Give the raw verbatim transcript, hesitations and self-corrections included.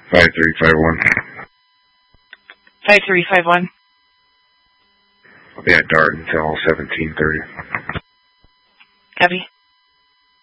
five three five one. five three five one. I'll be at Dart until seventeen thirty. Copy.